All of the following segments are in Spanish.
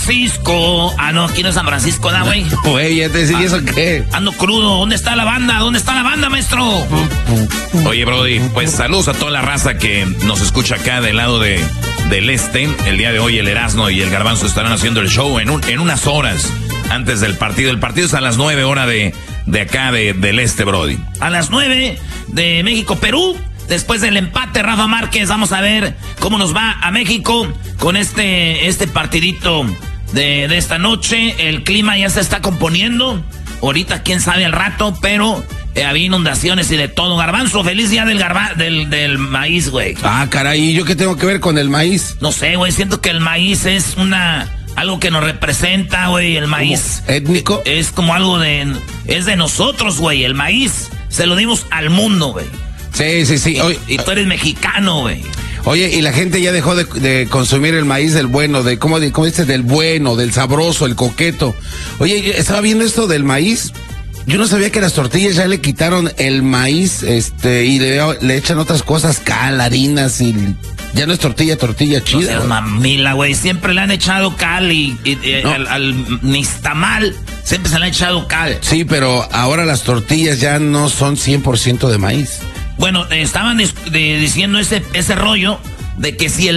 Francisco. Ah, no, aquí no es San Francisco, ¿da, güey? Güey, ya te decía, ¿y eso qué? Ando crudo. ¿Dónde está la banda? ¿Dónde está la banda, maestro? Oye, Brody, pues saludos a toda la raza que nos escucha acá del lado del este. El día de hoy el Erasmo y el Garbanzo estarán haciendo el show en unas horas antes del partido. El partido es a las 9 horas de acá del este, Brody. A las 9 de México-Perú. Después del empate, Rafa Márquez, vamos a ver cómo nos va a México con este partidito de esta noche. El clima ya se está componiendo. Ahorita quién sabe al rato, pero había inundaciones y de todo. Garbanzo, feliz día del maíz, güey. Ah, caray, ¿y yo qué tengo que ver con el maíz? No sé, güey, siento que el maíz es algo que nos representa, güey, el maíz. ¿Étnico? Es como algo es de nosotros, güey, el maíz. Se lo dimos al mundo, güey. Sí. Y tú eres mexicano, güey. Oye, y la gente ya dejó de consumir el maíz del bueno, ¿cómo dices? Del bueno, del sabroso, el coqueto. Oye, estaba viendo esto del maíz. Yo no sabía que las tortillas ya le quitaron el maíz, y le echan otras cosas, cal, harinas, y ya no es tortilla chida. No seas mamila, güey. Siempre le han echado cal no. al nixtamal siempre se le ha echado cal. Sí, pero ahora las tortillas ya no son 100% de maíz. Bueno, estaban diciendo ese rollo de que si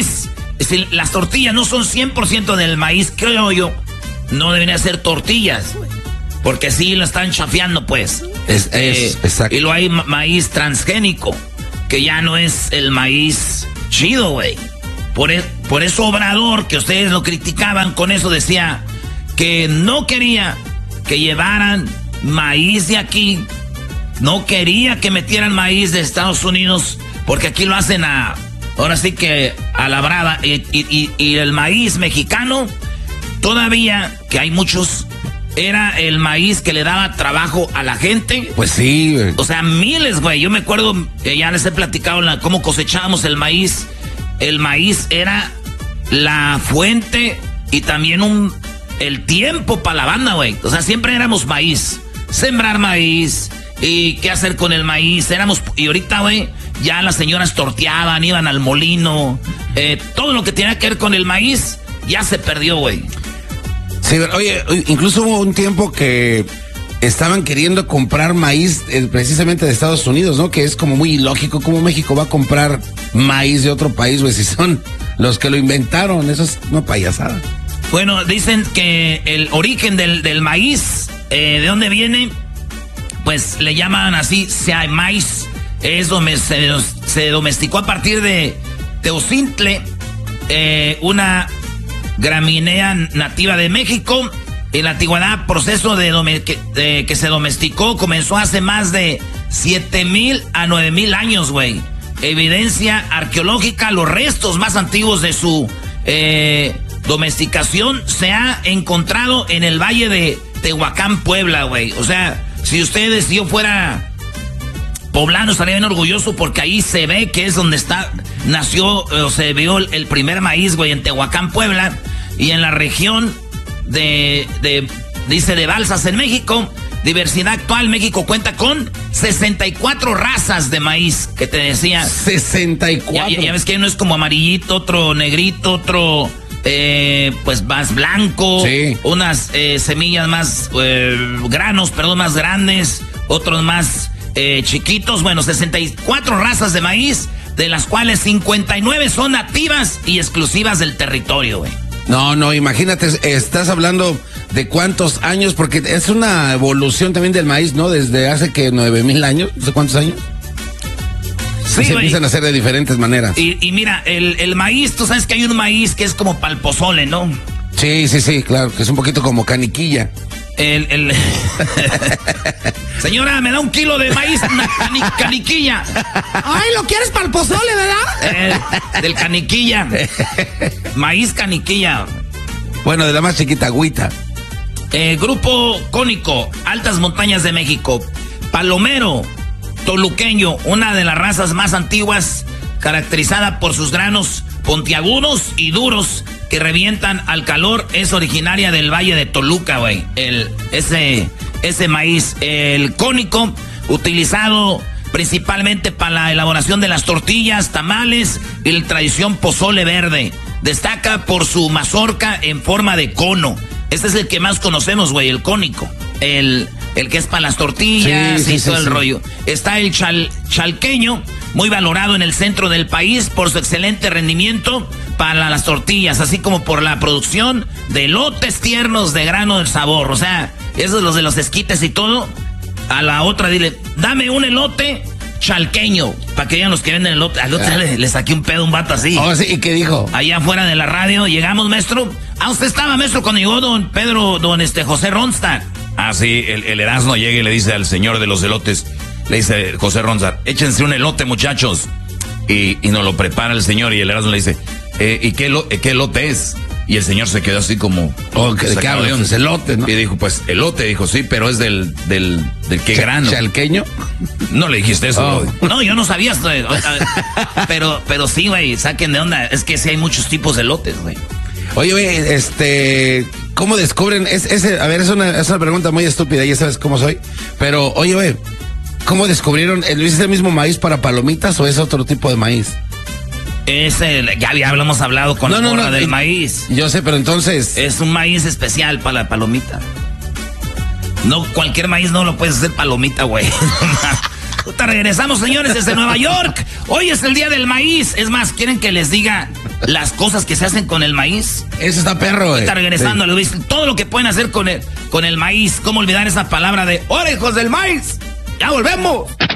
las tortillas no son 100% del maíz, creo yo, no deberían ser tortillas, güey. Porque sí lo están chafeando, pues. Exacto. Y luego hay maíz transgénico, que ya no es el maíz chido, güey. Por eso Obrador, que ustedes lo criticaban, con eso decía que no quería que llevaran maíz de aquí. No quería que metieran maíz de Estados Unidos, porque aquí lo hacen ahora sí que a la brava. Y el maíz mexicano, todavía, que hay muchos, era el maíz que le daba trabajo a la gente. Pues sí, güey. O sea, miles, güey. Yo me acuerdo, ya les he platicado cómo cosechábamos el maíz. El maíz era la fuente y también el tiempo para la banda, güey. O sea, siempre éramos maíz. Sembrar maíz. ¿Y qué hacer con el maíz? Y ahorita, güey, ya las señoras torteaban, iban al molino. Todo lo que tenía que ver con el maíz ya se perdió, güey. Sí, oye, incluso hubo un tiempo que estaban queriendo comprar maíz precisamente de Estados Unidos, ¿no? Que es como muy ilógico, ¿cómo México va a comprar maíz de otro país, güey? Si son los que lo inventaron, eso es una payasada. Bueno, dicen que el origen del maíz, ¿de dónde viene? Pues le llaman así, maíz. Se domesticó a partir de teocintle, una gramínea nativa de México. En la antigüedad, proceso que se domesticó comenzó hace más de 7,000 a 9,000 años, güey. Evidencia arqueológica, los restos más antiguos de su domesticación se ha encontrado en el valle de Tehuacán, Puebla, güey. O sea, si yo fuera poblano, estaría bien orgulloso porque ahí se ve que es donde nació o se vio el primer maíz, güey, en Tehuacán, Puebla, y en la región de Balsas, en México. Diversidad actual, México cuenta con 64 razas de maíz, que te decía. 64. Ya ves que uno es como amarillito, otro negrito, otro pues más blanco, sí. Unas semillas más, granos, más grandes, otros más chiquitos. Bueno, 64 razas de maíz, de las cuales 59 son nativas y exclusivas del territorio, güey. No, imagínate, estás hablando de cuántos años, porque es una evolución también del maíz, ¿no? Desde hace que 9,000 años, no sé cuántos años. Sí, se empiezan a hacer de diferentes maneras. Y mira, el maíz, tú sabes que hay un maíz que es como pa'l pozole, ¿no? Sí, claro, que es un poquito como caniquilla. Señora, me da 1 kilo de maíz, una caniquilla. Ay, ¿lo quieres para el pozole, verdad? Del caniquilla. Maíz caniquilla. Bueno, de la más chiquita, agüita. Grupo Cónico, Altas Montañas de México. Palomero, toluqueño, una de las razas más antiguas, caracterizada por sus granos puntiagudos y duros que revientan al calor, es originaria del Valle de Toluca, güey. Ese maíz, el cónico, utilizado principalmente para la elaboración de las tortillas, tamales y la tradición pozole verde. destaca por su mazorca en forma de cono. Este es el que más conocemos, güey, el cónico. El que es para las tortillas y todo el rollo. Está el chalqueño, muy valorado en el centro del país por su excelente rendimiento para las tortillas, así como por la producción de elotes tiernos de grano del sabor. O sea, esos los de los esquites y todo. A la otra dile, dame un elote chalqueño, para que vean los que venden elote. Al otro le saqué un pedo a un vato así. Oh, sí, ¿y qué dijo? Allá afuera de la radio, llegamos, maestro. Usted estaba, maestro, cuando llegó don José Ronstadt. Ah, sí, el Erasmo llega y le dice al señor de los elotes, le dice José Ronstadt, échense un elote, muchachos. Y nos lo prepara el señor y el Erasmo le dice, ¿y qué elote es? Y el señor se quedó así como... Oh, ¿de qué hablas? Es elote, ¿no? Y dijo, pues, elote. Dijo, sí, pero es del qué grano. ¿Chalqueño? No le dijiste eso. Oh. No, yo no sabía esto. Pero sí, güey, saquen de onda. Es que sí hay muchos tipos de elotes, güey. Oye, güey, ¿cómo descubren? A ver, es una pregunta muy estúpida, ya sabes cómo soy. Pero, oye, güey, ¿cómo descubrieron? ¿Es el mismo maíz para palomitas o es otro tipo de maíz? Ya habíamos hablado con la morra del maíz. Yo sé, pero entonces... Es un maíz especial para la palomita. No, cualquier maíz no lo puedes hacer palomita, güey. Te regresamos, señores, desde Nueva York. Hoy es el día del maíz. Es más, ¿quieren que les diga las cosas que se hacen con el maíz? Eso está perro, güey. Está regresando, sí. Les voy a decir todo lo que pueden hacer con el maíz. ¿Cómo olvidar esa palabra de orejos del maíz? ¡Ya volvemos!